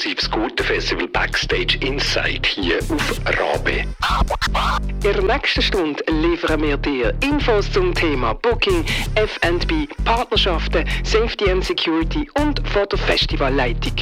exklusives Gurtenfestival Backstage Inside hier auf Rabe. In der nächsten Stunde liefern wir dir Infos zum Thema Booking, F&B, Partnerschaften, Safety and Security und von der Festivalleitung.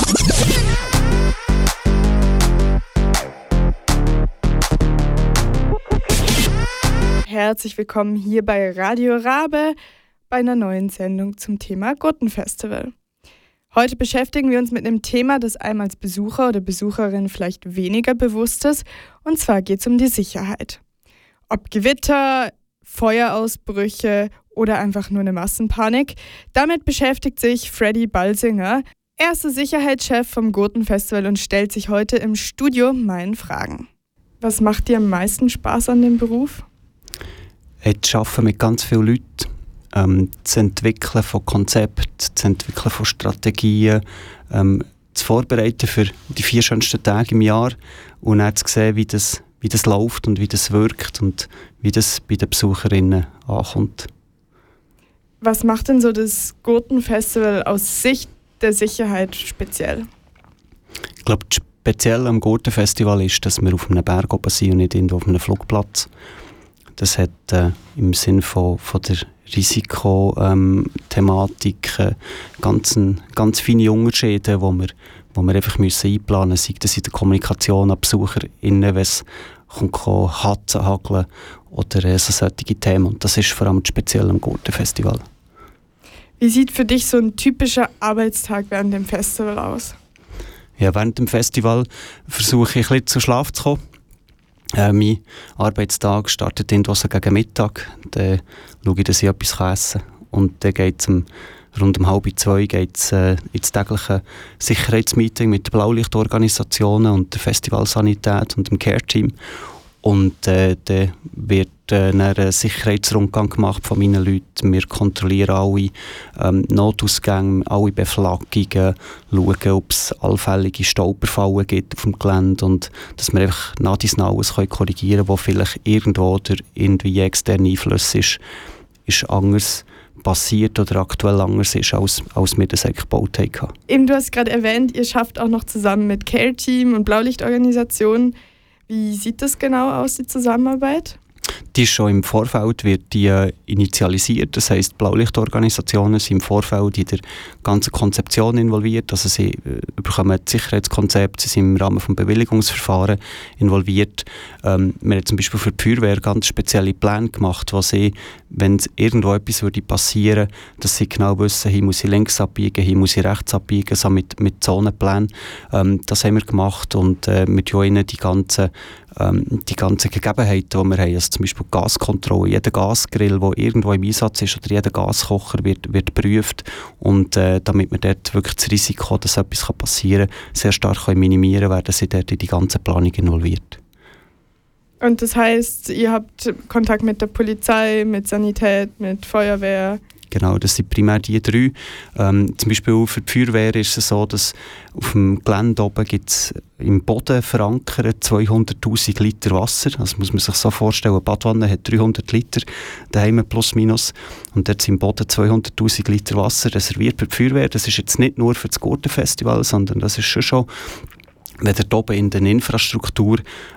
Herzlich willkommen hier bei Radio Rabe bei einer neuen Sendung zum Thema Gurtenfestival. Heute beschäftigen wir uns mit einem Thema, das einem als Besucher oder Besucherin vielleicht weniger bewusst ist, und zwar geht es um die Sicherheit. Ob Gewitter, Feuerausbrüche oder einfach nur eine Massenpanik, damit beschäftigt sich Freddy Balsinger. Er ist der Sicherheitschef vom Gurtenfestival und stellt sich heute im Studio meinen Fragen. Was macht dir am meisten Spaß an dem Beruf? Das Arbeiten mit ganz vielen Leuten, das Entwickeln von Konzepten, das Entwickeln von Strategien, das Vorbereiten für die 4 schönsten Tage im Jahr und dann zu sehen, wie das läuft und wie das wirkt und wie das bei den Besucherinnen ankommt. Was macht denn so das Gurtenfestival aus Sicht der Sicherheit speziell? Ich glaube, das Spezielle am Gurtenfestival ist, dass wir auf einem Berg oben sind und nicht irgendwo auf einem Flugplatz. Das hat im Sinne von der Risikothematik ganz feine Unterschiede, wo wir einfach einplanen müssen, sei das in der Kommunikation an BesucherInnen, wenn es Katzen hageln oder solche Themen. Und das ist vor allem speziell am Gurtenfestival. Wie sieht für dich so ein typischer Arbeitstag während dem Festival aus? Ja, während dem Festival versuche ich ein bisschen zu Schlaf zu kommen. Mein Arbeitstag startet irgendwo so gegen Mittag. Dann schaue ich, dass ich etwas essen kann. Und dann geht es rund um 1:30 geht's, ins tägliche Sicherheitsmeeting mit den Blaulichtorganisationen und der Festivalsanität und dem Care-Team. Und dann wird ein Sicherheitsrundgang gemacht von meinen Leuten. Wir kontrollieren alle Notausgänge, alle Beflaggungen, schauen, ob es allfällige Stolperfallen gibt auf dem Gelände und dass wir einfach nach dies alles korrigieren können, wo vielleicht irgendwo durch irgendwie externe Einflüsse ist anders passiert oder aktuell anders ist, als wir das eigentlich gebaut haben. Eben, du hast gerade erwähnt, ihr schafft auch noch zusammen mit Care-Team und Blaulichtorganisationen. Wie sieht das genau aus, die Zusammenarbeit? Die ist schon im Vorfeld wird die initialisiert. Das heisst, Blaulichtorganisationen sind im Vorfeld in der ganzen Konzeption involviert. Also sie bekommen ein Sicherheitskonzept, sie sind im Rahmen des Bewilligungsverfahrens involviert. Wir haben zum Beispiel für die Feuerwehr ganz spezielle Pläne gemacht, wo sie, wenn irgendwo etwas passieren würde, dass sie genau wissen, hier muss ich links abbiegen, hier muss ich rechts abbiegen, so mit Zonenplänen. Das haben wir gemacht und mit ihnen die ganzen Gegebenheiten, die wir haben, also zum Beispiel Gaskontrolle, jeder Gasgrill, der irgendwo im Einsatz ist oder jeder Gaskocher wird geprüft und damit wir dort wirklich das Risiko, dass etwas passieren kann, sehr stark minimieren können, werden sie dort in die ganze Planung involviert. Und das heisst, ihr habt Kontakt mit der Polizei, mit Sanität, mit Feuerwehr? Genau, das sind primär die 3. Zum Beispiel für die Feuerwehr ist es so, dass auf dem Gelände oben gibt's im Boden verankert 200'000 Liter Wasser. Das muss man sich so vorstellen, eine Badwanne hat 300 Liter, daheim plus minus. Und dort sind im Boden 200'000 Liter Wasser reserviert für die Feuerwehr. Das ist jetzt nicht nur für das Gurtenfestival, sondern das ist schon, wenn dort oben in der Infrastruktur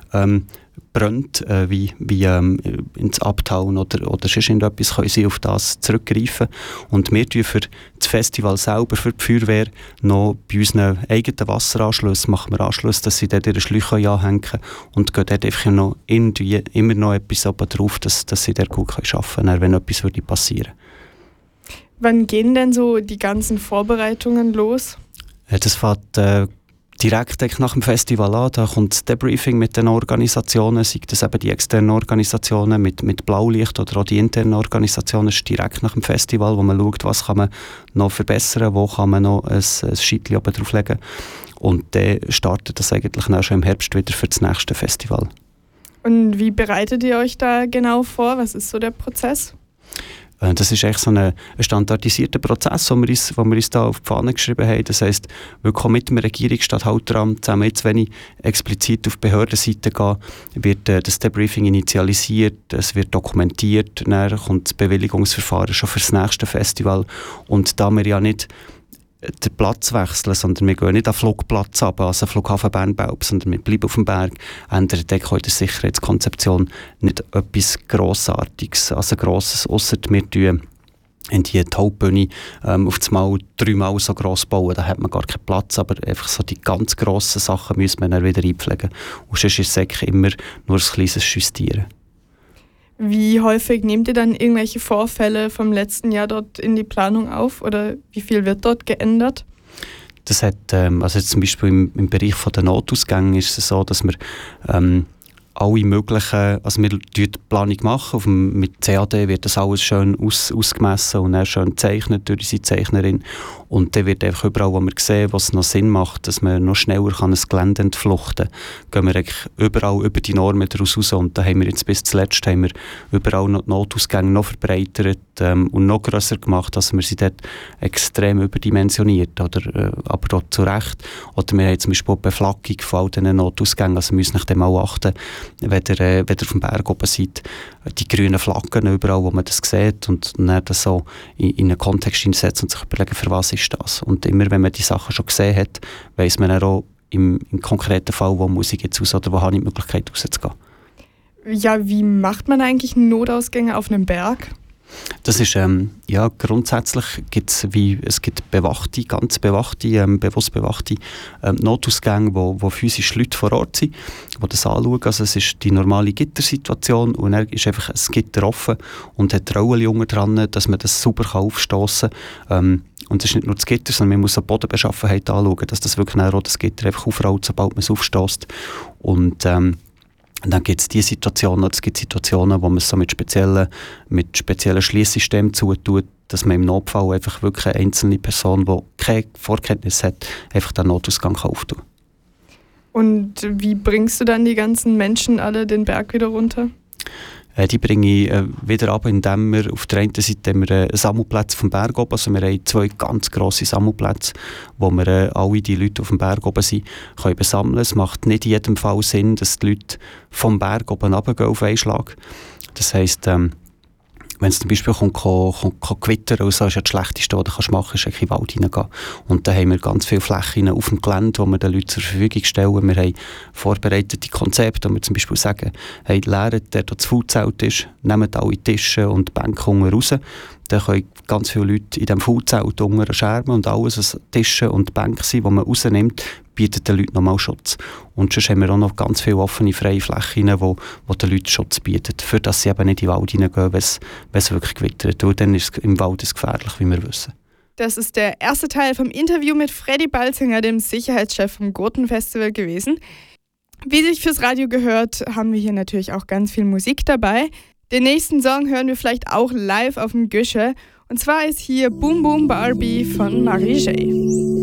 brennt, wie ins Uptown oder sonst irgendetwas, können sie auf das zurückgreifen. Und wir tun für das Festival selber, für die Feuerwehr, noch bei unseren eigenen Wasseranschlüssen, machen wir Anschlüsse, dass sie dort ihre Schläuche anhängen können und gehen dort einfach noch immer noch etwas oben drauf, dass sie dort gut arbeiten können, wenn etwas passieren würde. Wann gehen denn so die ganzen Vorbereitungen los? Das fängt direkt nach dem Festival an. Da kommt das Debriefing mit den Organisationen, sei das eben die externen Organisationen mit Blaulicht oder auch die internen Organisationen, das ist direkt nach dem Festival, wo man schaut, was kann man noch verbessern, wo kann man noch ein Scheitchen oben drauflegen. Und dann startet das eigentlich auch schon im Herbst wieder für das nächste Festival. Und wie bereitet ihr euch da genau vor? Was ist so der Prozess? Das ist echt so ein standardisierter Prozess, den wir uns da auf die Fahne geschrieben haben. Das heisst, wirklich mit dem Regierungsstatthalteramt zusammen, jetzt wenn ich explizit auf die Behördenseite gehe, wird das Debriefing initialisiert, es wird dokumentiert, dann kommt das Bewilligungsverfahren schon für das nächste Festival. Und da wir ja nicht den Platz wechseln, sondern wir gehen nicht an den Flugplatz runter, also Flughafen Bern-Belp, sondern wir bleiben auf dem Berg, ändern dann in der Sicherheitskonzeption nicht etwas Grossartiges, also Grosses, ausser wir tun in die Hauptbühne auf das Mal 3-mal so gross bauen, da hat man gar keinen Platz, aber einfach so die ganz grossen Sachen müssen wir dann wieder einpflegen. Und sonst ist es eigentlich immer nur ein kleines Justieren. Wie häufig nehmt ihr dann irgendwelche Vorfälle vom letzten Jahr dort in die Planung auf oder wie viel wird dort geändert? Das hat, also jetzt zum Beispiel im Bereich der Notausgänge ist es so, dass wir alle möglichen, also wir die Planung machen, mit CAD wird das alles schön ausgemessen und dann schön gezeichnet durch unsere Zeichnerin. Und dann wird einfach überall, wo wir sehen, was noch Sinn macht, dass man noch schneller ein Gelände entfluchten kann, gehen wir eigentlich überall über die Normen daraus raus. Und da haben wir jetzt bis zuletzt haben wir überall noch die Notausgänge noch verbreitert und noch grösser gemacht, dass wir sie dort extrem überdimensioniert, aber dort zu Recht. Oder wir haben zum Beispiel die Beflaggung von all diesen Notausgängen, also wir müssen nach dem auch achten, wenn ihr auf dem Berg oben seid, die grünen Flaggen überall, wo man das sieht und dann das so in einen Kontext hineinsetzt und sich überlegen, für was ist das. Und immer, wenn man die Sachen schon gesehen hat, weiss man dann auch im konkreten Fall, wo muss ich jetzt raus oder wo habe ich die Möglichkeit rauszugehen. Ja, wie macht man eigentlich Notausgänge auf einem Berg? Das ist, grundsätzlich es gibt bewachte, ganz bewachte, bewusst bewachte Notausgänge, wo physisch Leute vor Ort sind, die das anschauen. Also es ist die normale Gittersituation und dann ist einfach ein Gitter offen und hat Rollen unten dran, dass man das sauber aufstossen kann. Und es ist nicht nur das Gitter, sondern man muss die Bodenbeschaffenheit anschauen, dass das wirklich auch das Gitter einfach aufrollt, sobald man es aufstösst. Und dann gibt es die Situationen, es gibt Situationen, wo man es so mit speziellen Schliesssystemen zutut, dass man im Notfall einfach wirklich eine einzelne Person, die keine Vorkenntnis hat, einfach den Notausgang auftun kann. Und wie bringst du dann die ganzen Menschen alle den Berg wieder runter? Die bringe ich wieder ab, indem wir auf der einen Seite einen Sammelplatz vom Berg oben, also wir haben 2 ganz grosse Sammelplätze, wo wir alle die Leute auf dem Berg oben sind, können besammeln. Es macht nicht in jedem Fall Sinn, dass die Leute vom Berg oben runtergehen auf einen Schlag. Das heisst, wenn es zum Beispiel kommt gewittern und so, ist ja das Schlechteste, was du machen kannst, ist in den Wald hineingehen. Und da haben wir ganz viele Flächen auf dem Gelände, die wir den Leuten zur Verfügung stellen. Wir haben vorbereitete Konzepte, wo wir zum Beispiel sagen, hey, leert der das Food-Zelt ist, nehmt alle Tische und Bänke unten raus. Dann können ganz viele Leute in diesem Food-Zelt unten schermen und alles, was Tische und Bänke sind, die man rausnimmt, bietet den Leuten nochmal Schutz. Und sonst haben wir auch noch ganz viele offene, freie Flächen, die den Leuten Schutz bieten, für dass sie eben nicht in den Wald hineingehen, wenn es wirklich gewittert. Und dann ist es im Wald gefährlich, wie wir wissen. Das ist der erste Teil vom Interview mit Freddy Balzinger, dem Sicherheitschef vom Gurtenfestival gewesen. Wie sich fürs Radio gehört, haben wir hier natürlich auch ganz viel Musik dabei. Den nächsten Song hören wir vielleicht auch live auf dem Güsche. Und zwar ist hier Boom Boom Barbie von Marie J.